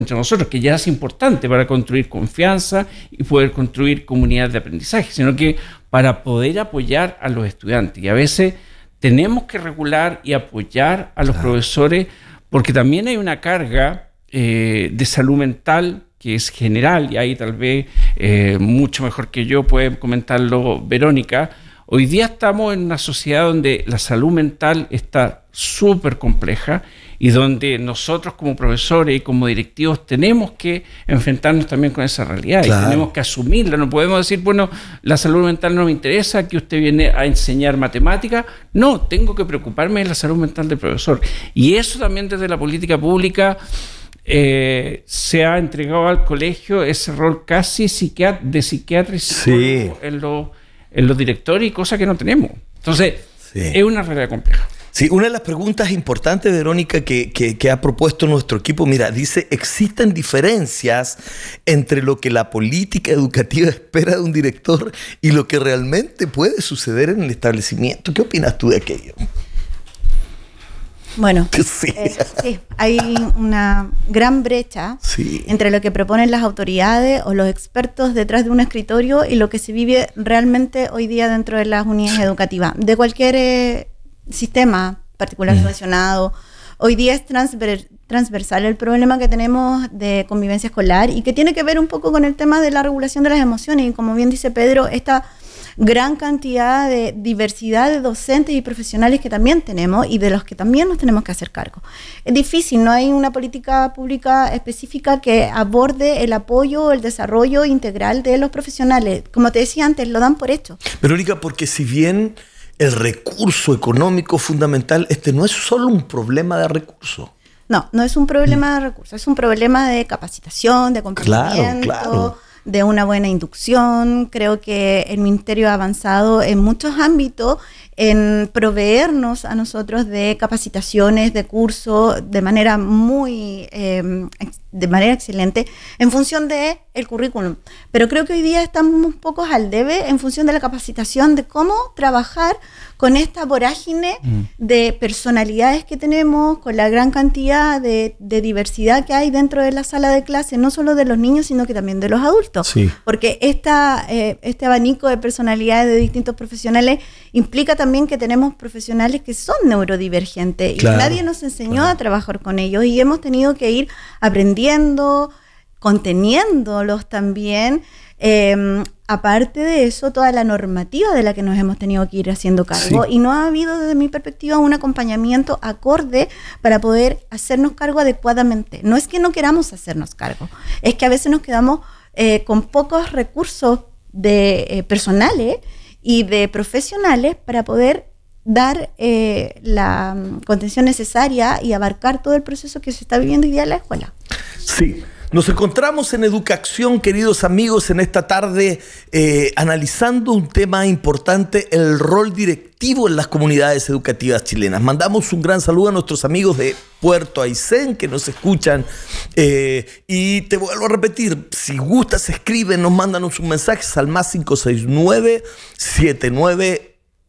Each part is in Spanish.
entre nosotros, que ya es importante para construir confianza y poder construir comunidades de aprendizaje, sino que para poder apoyar a los estudiantes. Y a veces tenemos que regular y apoyar a los profesores, porque también hay una carga de salud mental que es general, y ahí tal vez mucho mejor que yo puede comentarlo Verónica. Hoy día estamos en una sociedad donde la salud mental está súper compleja y donde nosotros como profesores y como directivos tenemos que enfrentarnos también con esa realidad. Claro. Y tenemos que asumirla. No podemos decir, bueno, la salud mental no me interesa, aquí usted viene a enseñar matemáticas. No, tengo que preocuparme de la salud mental del profesor. Y eso también desde la política pública se ha entregado al colegio ese rol casi de psiquiatra y psicólogo en los directores, y cosas que no tenemos. Entonces, es una realidad compleja. Sí, una de las preguntas importantes, Verónica, que ha propuesto nuestro equipo, mira, dice, existen diferencias entre lo que la política educativa espera de un director y lo que realmente puede suceder en el establecimiento. ¿Qué opinas tú de aquello? Bueno, hay una gran brecha entre lo que proponen las autoridades o los expertos detrás de un escritorio y lo que se vive realmente hoy día dentro de las unidades educativas, de cualquier sistema particular relacionado. Hoy día es transversal el problema que tenemos de convivencia escolar y que tiene que ver un poco con el tema de la regulación de las emociones. Y como bien dice Pedro, esta gran cantidad de diversidad de docentes y profesionales que también tenemos y de los que también nos tenemos que hacer cargo. Es difícil, no hay una política pública específica que aborde el apoyo o el desarrollo integral de los profesionales. Como te decía antes, lo dan por hecho. Verónica, porque si bien el recurso económico fundamental, no es solo un problema de recursos. No es un problema de recursos, es un problema de capacitación, de acompañamiento, claro. De una buena inducción. Creo que el Ministerio ha avanzado en muchos ámbitos en proveernos a nosotros de capacitaciones, de cursos, de manera excelente, en función de el currículum. Pero creo que hoy día estamos un poco al debe en función de la capacitación de cómo trabajar con esta vorágine de personalidades que tenemos, con la gran cantidad de diversidad que hay dentro de la sala de clase, no solo de los niños, sino que también de los adultos. Sí. Porque este abanico de personalidades de distintos profesionales implica también que tenemos profesionales que son neurodivergentes, claro, y nadie nos enseñó a trabajar con ellos y hemos tenido que ir aprendiendo, conteniéndolos también. Aparte de eso, toda la normativa de la que nos hemos tenido que ir haciendo cargo, y no ha habido desde mi perspectiva un acompañamiento acorde para poder hacernos cargo adecuadamente. No es que no queramos hacernos cargo, es que a veces nos quedamos con pocos recursos de personales y de profesionales para poder dar la contención necesaria y abarcar todo el proceso que se está viviendo hoy día en la escuela. Sí. Nos encontramos en Educación, queridos amigos, en esta tarde analizando un tema importante, el rol directivo en las comunidades educativas chilenas. Mandamos un gran saludo a nuestros amigos de Puerto Aysén que nos escuchan y te vuelvo a repetir, si gustas, escriben, nos mándanos un mensaje al más 569-79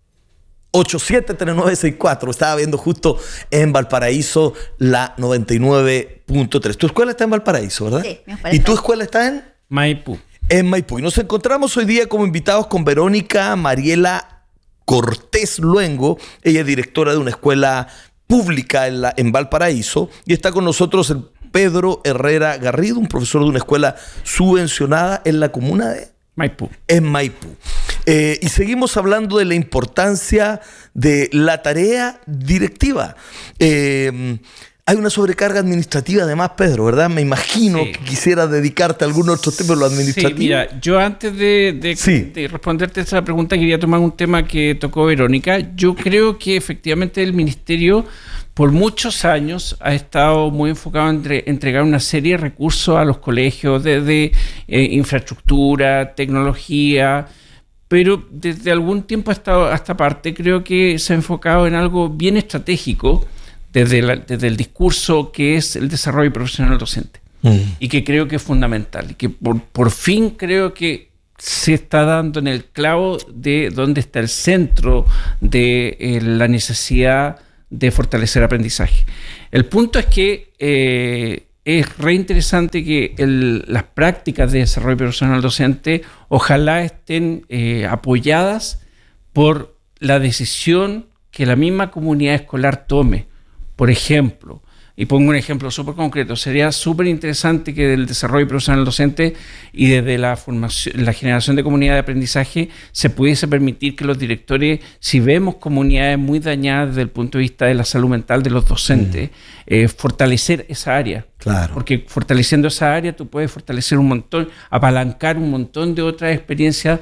873964. Estaba viendo justo en Valparaíso la 99.3. Tu escuela está en Valparaíso, ¿verdad? Sí, mi escuela. ¿Y tu escuela está en? Maipú. En Maipú. Y nos encontramos hoy día como invitados con Verónica Mariela Cortés Luengo. Ella es directora de una escuela pública en Valparaíso. Y está con nosotros el Pedro Herrera Garrido, un profesor de una escuela subvencionada en la comuna de Maipú. En Maipú. Y seguimos hablando de la importancia de la tarea directiva. Hay una sobrecarga administrativa además, Pedro, ¿verdad? Me imagino que quisieras dedicarte a algún otro tema de lo administrativo. Sí, mira, yo antes de responderte esa pregunta quería tomar un tema que tocó Verónica. Yo creo que efectivamente el Ministerio por muchos años ha estado muy enfocado en entregar una serie de recursos a los colegios de infraestructura, tecnología, pero desde algún tiempo hasta esta parte creo que se ha enfocado en algo bien estratégico desde el discurso que es el desarrollo profesional docente y que creo que es fundamental y que por fin creo que se está dando en el clavo de dónde está el centro de la necesidad de fortalecer aprendizaje. El punto es que es re interesante que las prácticas de desarrollo profesional docente ojalá estén apoyadas por la decisión que la misma comunidad escolar tome. Por ejemplo, y pongo un ejemplo súper concreto, sería súper interesante que del desarrollo profesional docente y desde la formación, la generación de comunidad de aprendizaje se pudiese permitir que los directores, si vemos comunidades muy dañadas desde el punto de vista de la salud mental de los docentes, fortalecer esa área. Claro. Porque fortaleciendo esa área tú puedes fortalecer un montón, apalancar un montón de otras experiencias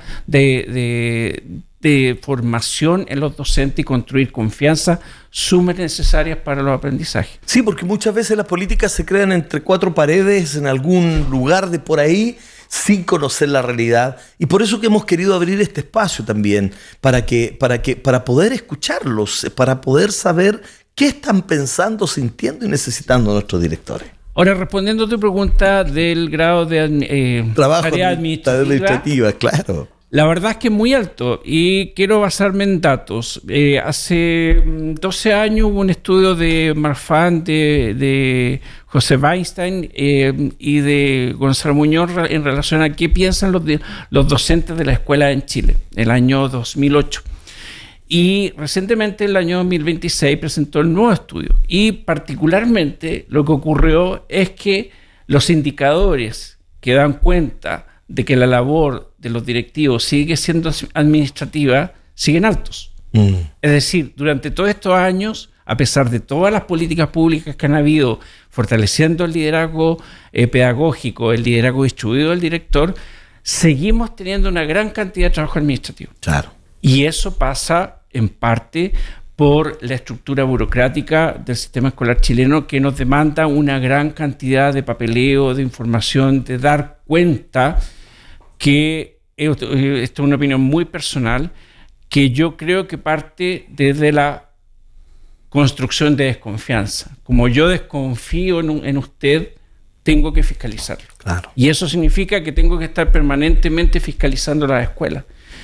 de formación en los docentes y construir confianza súper necesarias para los aprendizajes. Sí, porque muchas veces las políticas se crean entre cuatro paredes en algún lugar de por ahí sin conocer la realidad, y por eso que hemos querido abrir este espacio también para poder escucharlos, para poder saber qué están pensando, sintiendo y necesitando nuestros directores. Ahora, respondiendo a tu pregunta del grado de trabajo tarea administrativa, claro. La verdad es que es muy alto y quiero basarme en datos. Hace 12 años hubo un estudio de Marfan, de José Weinstein y de Gonzalo Muñoz en relación a qué piensan los docentes de la escuela en Chile, el año 2008. Y recientemente, el año 2026, presentó el nuevo estudio. Y particularmente lo que ocurrió es que los indicadores que dan cuenta de que la labor de los directivos sigue siendo administrativa, siguen altos. Es decir, durante todos estos años, a pesar de todas las políticas públicas que han habido, fortaleciendo el liderazgo pedagógico, el liderazgo distribuido del director, seguimos teniendo una gran cantidad de trabajo administrativo. Claro. Y eso pasa en parte por la estructura burocrática del sistema escolar chileno, que nos demanda una gran cantidad de papeleo, de información, de dar cuenta que, esto es una opinión muy personal, que yo creo que parte desde la construcción de desconfianza. Como yo desconfío en usted, tengo que fiscalizarlo. Claro. Y eso significa que tengo que estar permanentemente fiscalizando las escuelas.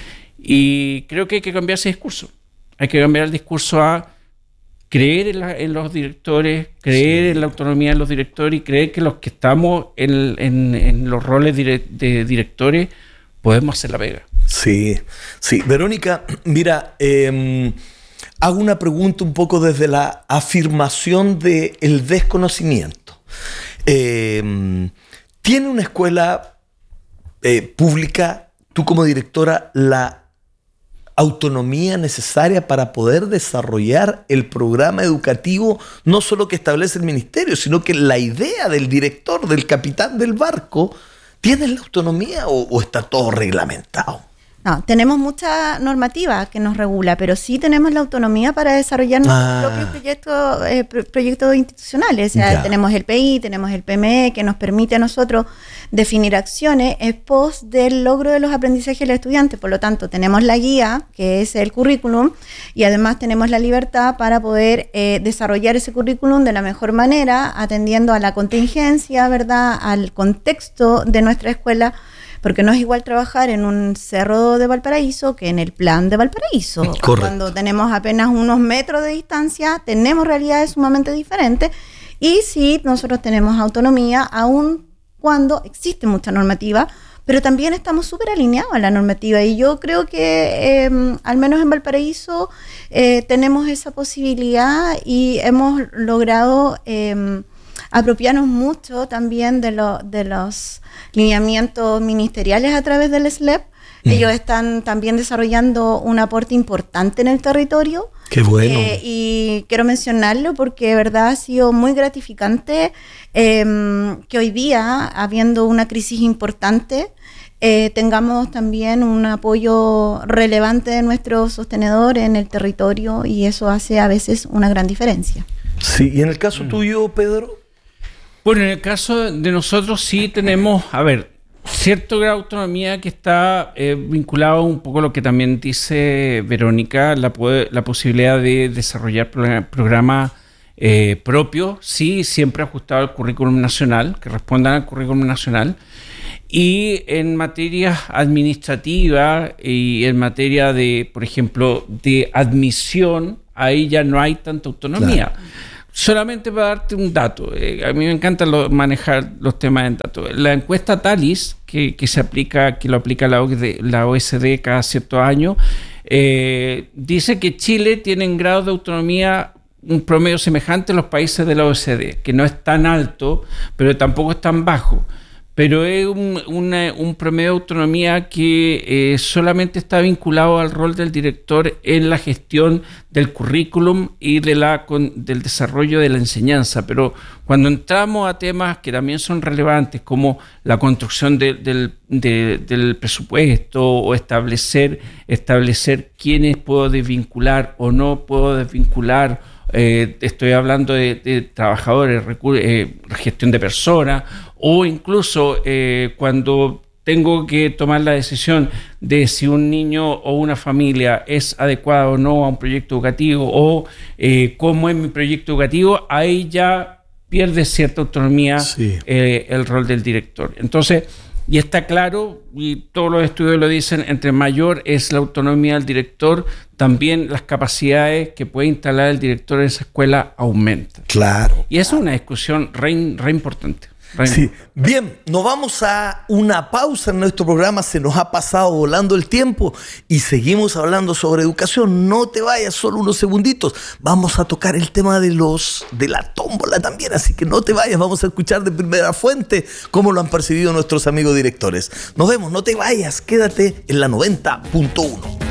Y creo que hay que cambiar ese discurso. Hay que cambiar el discurso a creer en los directores, creer en la autonomía de los directores y creer que los que estamos en los roles de directores podemos hacer la pega. Sí, sí. Verónica, mira, hago una pregunta un poco desde la afirmación del desconocimiento. ¿Tiene una escuela pública, tú como directora, la autonomía necesaria para poder desarrollar el programa educativo, no solo que establece el ministerio, sino que la idea del director, del capitán del barco? ¿Tienes la autonomía o está todo reglamentado? No, tenemos mucha normativa que nos regula, pero sí tenemos la autonomía para desarrollar nuestros propios proyectos institucionales. O sea, Ya. tenemos el PI, tenemos el PME, que nos permite a nosotros definir acciones en pos del logro de los aprendizajes del estudiante. Por lo tanto, tenemos la guía, que es el currículum, y además tenemos la libertad para poder desarrollar ese currículum de la mejor manera, atendiendo a la contingencia, ¿verdad?, al contexto de nuestra escuela, porque no es igual trabajar en un cerro de Valparaíso que en el plan de Valparaíso. Correcto. Cuando tenemos apenas unos metros de distancia, tenemos realidades sumamente diferentes, y sí, nosotros tenemos autonomía, aun cuando existe mucha normativa, pero también estamos súper alineados a la normativa, y yo creo que al menos en Valparaíso tenemos esa posibilidad y hemos logrado apropiarnos mucho también de los lineamientos ministeriales a través del SLEP. Ellos están también desarrollando un aporte importante en el territorio. ¡Qué bueno! Y quiero mencionarlo porque de verdad ha sido muy gratificante que hoy día, habiendo una crisis importante, tengamos también un apoyo relevante de nuestro sostenedor en el territorio, y eso hace a veces una gran diferencia. Sí, y en el caso tuyo, Pedro. Bueno, en el caso de nosotros sí tenemos, cierto grado de autonomía que está vinculado un poco a lo que también dice Verónica, la posibilidad de desarrollar programas propios, sí, siempre ajustado al currículum nacional, que respondan al currículum nacional. Y en materia administrativa y en materia de, por ejemplo, de admisión, ahí ya no hay tanta autonomía. Claro. Solamente para darte un dato, a mí me encanta manejar los temas en datos. La encuesta TALIS, que lo aplica la OSD cada cierto año, dice que Chile tiene en grado de autonomía un promedio semejante a los países de la OSD, que no es tan alto, pero tampoco es tan bajo. Pero es un promedio de autonomía que solamente está vinculado al rol del director en la gestión del currículum y del desarrollo de la enseñanza. Pero cuando entramos a temas que también son relevantes, como la construcción del presupuesto o establecer quiénes puedo desvincular o no puedo desvincular, estoy hablando de trabajadores, gestión de personas, o incluso cuando tengo que tomar la decisión de si un niño o una familia es adecuada o no a un proyecto educativo, o cómo es mi proyecto educativo, ahí ya pierde cierta autonomía el rol del director. Entonces, y está claro, y todos los estudios lo dicen, entre mayor es la autonomía del director, también las capacidades que puede instalar el director en esa escuela aumentan. Claro. Y esa es una discusión re importante. Sí. Bien, nos vamos a una pausa en nuestro programa, se nos ha pasado volando el tiempo y seguimos hablando sobre educación. No te vayas, solo unos segunditos. Vamos a tocar el tema de la tómbola también, así que no te vayas, vamos a escuchar de primera fuente cómo lo han percibido nuestros amigos directores. Nos vemos, no te vayas, quédate en la 90.1.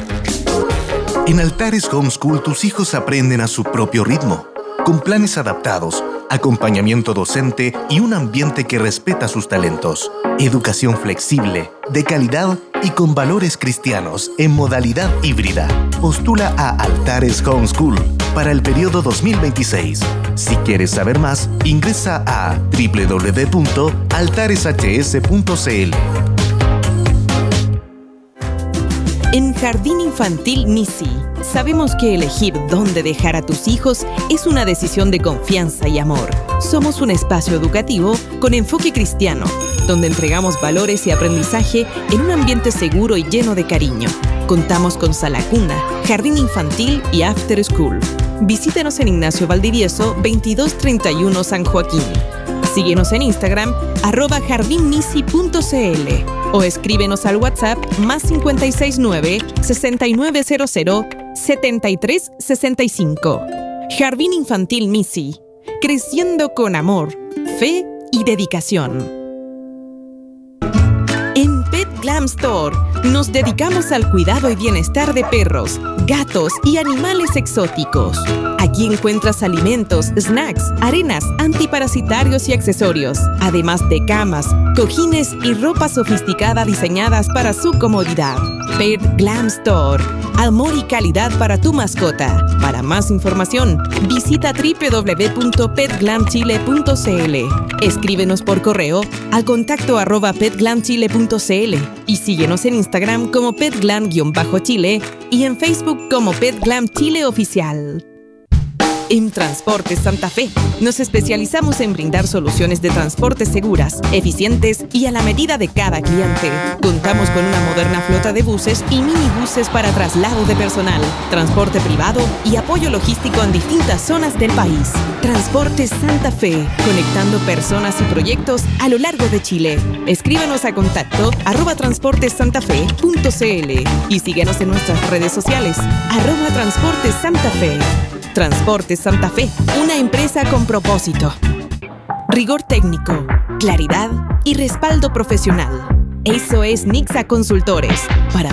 En Altares Homeschool tus hijos aprenden a su propio ritmo, con planes adaptados, acompañamiento docente y un ambiente que respeta sus talentos. Educación flexible, de calidad y con valores cristianos en modalidad híbrida. Postula a Altares Homeschool para el periodo 2026. Si quieres saber más, ingresa a www.altareshs.cl. En Jardín Infantil Nisi, sabemos que elegir dónde dejar a tus hijos es una decisión de confianza y amor. Somos un espacio educativo con enfoque cristiano, donde entregamos valores y aprendizaje en un ambiente seguro y lleno de cariño. Contamos con sala cuna, jardín infantil y after school. Visítenos en Ignacio Valdivieso, 2231 San Joaquín. Síguenos en Instagram, @jardinnisi.cl o escríbenos al WhatsApp +569 6900 7365. Jardín Infantil Nisi, creciendo con amor, fe y dedicación. En Pet Glam Store nos dedicamos al cuidado y bienestar de perros, gatos y animales exóticos. Aquí encuentras alimentos, snacks, arenas, antiparasitarios y accesorios, además de camas, cojines y ropa sofisticada diseñadas para su comodidad. Pet Glam Store, amor y calidad para tu mascota. Para más información, visita www.petglamchile.cl. Escríbenos por correo al contacto @petglamchile.cl y síguenos en Instagram como petglam_chile y en Facebook como Petglam Chile Oficial. En Transportes Santa Fe, nos especializamos en brindar soluciones de transporte seguras, eficientes y a la medida de cada cliente. Contamos con una moderna flota de buses y minibuses para traslado de personal, transporte privado y apoyo logístico en distintas zonas del país. Transportes Santa Fe, conectando personas y proyectos a lo largo de Chile. Escríbenos a contacto @transportesantafe.cl y síguenos en nuestras redes sociales @transportesantafe. Transportes Santa Fe, una empresa con propósito. Rigor técnico, claridad y respaldo profesional. Eso es Nixa Consultores. Para